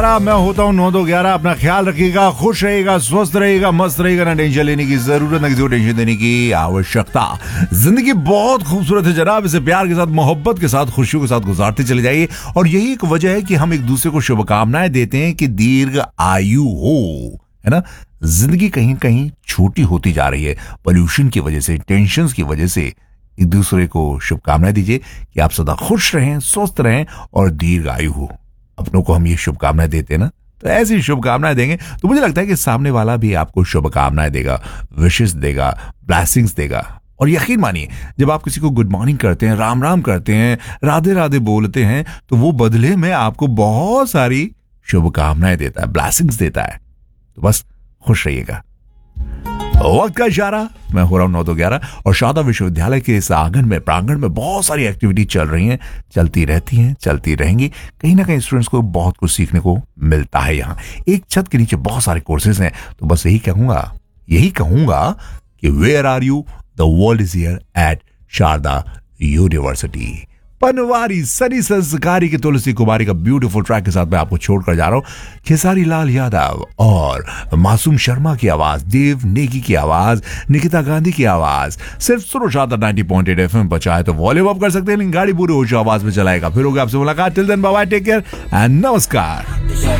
मैं होता हूँ 9-2-11। अपना ख्याल रखिएगा, खुश रहिएगा, स्वस्थ रहिएगा, मस्त रहिएगा। ना टेंशन लेने की जरूरत, ना किसी को टेंशन देने की आवश्यकता। जिंदगी बहुत खूबसूरत है जनाब, इसे प्यार के साथ, मोहब्बत के साथ, खुशियों के साथ गुजारते चले जाइए। और यही एक वजह है कि हम एक दूसरे को शुभकामनाएं देते हैं कि दीर्घ आयु हो, है ना। जिंदगी कहीं कहीं छोटी होती जा रही है पोल्यूशन की वजह से, टेंशन की वजह से। एक दूसरे को शुभकामनाएं दीजिए कि आप सदा खुश रहें, स्वस्थ रहें और दीर्घ आयु हो। अपनों को हम ये शुभकामनाएं देते हैं ना, तो ऐसी शुभकामनाएं देंगे तो मुझे लगता है कि सामने वाला भी आपको शुभकामनाएं देगा, विशेस देगा, ब्लेसिंग्स देगा। और यकीन मानिए, जब आप किसी को गुड मॉर्निंग करते हैं, राम राम करते हैं, राधे राधे बोलते हैं, तो वो बदले में आपको बहुत सारी शुभकामनाएं देता है, ब्लेसिंग्स देता है। तो बस खुश रहिएगा। वक्त का इशारा, मैं हो रहा हूं 9-2-11 और शारदा विश्वविद्यालय के इस प्रांगण में बहुत सारी एक्टिविटी चल रही हैं, चलती रहती हैं, चलती रहेंगी। कहीं ना कहीं स्टूडेंट्स को बहुत कुछ सीखने को मिलता है। यहाँ एक छत के नीचे बहुत सारे कोर्सेज हैं। तो बस यही कहूंगा कि where are you, the world is here eight Sharda university. Panwari Sunny संस्कारी के तुलसी कुमारी का ब्यूटीफुल ट्रैक के साथ मैं आपको छोड़कर जा रहा हूं। खेसारी लाल यादव और मासूम शर्मा की आवाज, देव नेगी की आवाज, निकिता गांधी की आवाज। सिर्फ सुनो शारदा 90.8 FM। बचाए तो वॉल्यूम अप कर सकते हैं, लेकिन गाड़ी पूरी होश आवाज में चलाएगा। फिर होगा आपसे मुलाकात। Till then bye bye, take care and नमस्कार।